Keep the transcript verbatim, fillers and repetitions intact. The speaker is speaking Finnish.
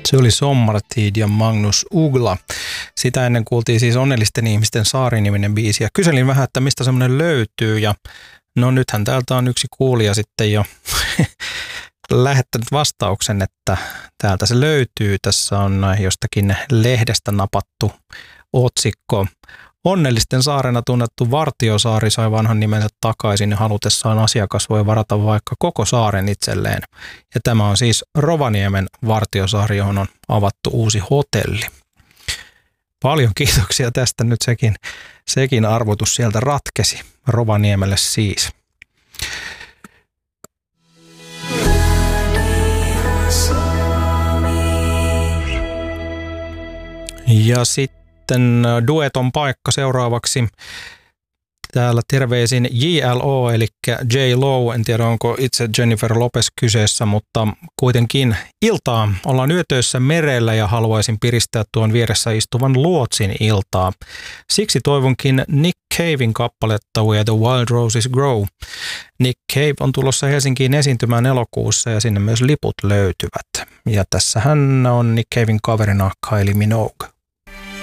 Se oli Sommartid ja Magnus Uggla. Sitä ennen kuultiin siis Onnellisten ihmisten saari-niminen biisi. Ja kyselin vähän, että mistä semmoinen löytyy. Ja no nythän täältä on yksi kuulija sitten jo lähettänyt vastauksen, että täältä se löytyy. Tässä on jostakin lehdestä napattu otsikko. Onnellisten saarena tunnettu Vartiosaari sai vanhan nimensä takaisin ja halutessaan asiakas voi varata vaikka koko saaren itselleen. Ja tämä on siis Rovaniemen Vartiosaari, johon on avattu uusi hotelli. Paljon kiitoksia tästä, nyt sekin, sekin arvotus sieltä ratkesi. Rovaniemelle siis. Ja sitten Sitten dueton paikka seuraavaksi. Täällä terveisin J L O, eli J Lo. En tiedä, onko itse Jennifer Lopez kyseessä, mutta kuitenkin iltaa. Ollaan yötöissä merellä ja haluaisin piristää tuon vieressä istuvan luotsin iltaa. Siksi toivonkin Nick Caven kappaletta Where the Wild Roses Grow. Nick Cave on tulossa Helsinkiin esiintymään elokuussa ja sinne myös liput löytyvät. Ja tässähän on Nick Caven kaverina Kylie Minogue.